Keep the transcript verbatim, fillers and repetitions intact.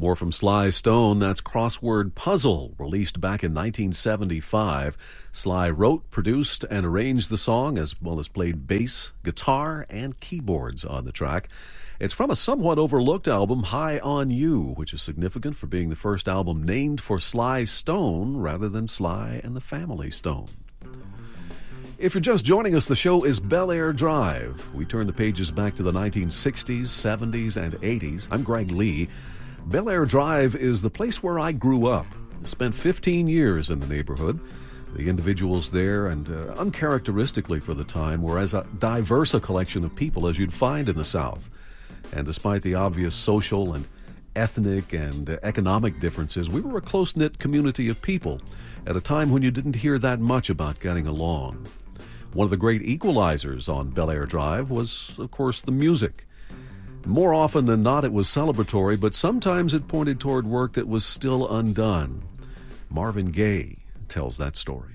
More from Sly Stone. That's Crossword Puzzle, released back in nineteen seventy-five. Sly wrote, produced, and arranged the song, as well as played bass, guitar, and keyboards on the track. It's from a somewhat overlooked album, High on You, which is significant for being the first album named for Sly Stone rather than Sly and the Family Stone. If you're just joining us, the show is Bel Air Drive. We turn the pages back to the nineteen sixties, seventies, and eighties. I'm Greg Lee. Bel Air Drive is the place where I grew up. I spent fifteen years in the neighborhood. The individuals there, and uh, uncharacteristically for the time, were as a diverse a collection of people as you'd find in the South. And despite the obvious social and ethnic and uh, economic differences, we were a close-knit community of people at a time when you didn't hear that much about getting along. One of the great equalizers on Bel Air Drive was, of course, the music. More often than not, it was celebratory, but sometimes it pointed toward work that was still undone. Marvin Gaye tells that story.